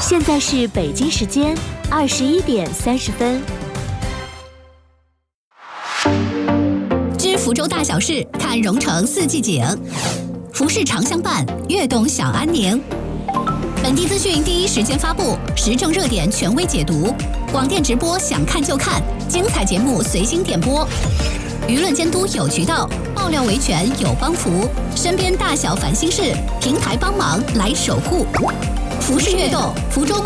现在是北京时间21:30。 知福州大小事，看蓉城四季景。服饰常相伴，悦动享安宁。本地资讯第一时间发布，时政热点权威解读。广电直播想看就看，精彩节目随心点播。舆论监督有渠道，爆料维权有帮扶。身边大小烦心事，平台帮忙来守护。服饰悦动，福州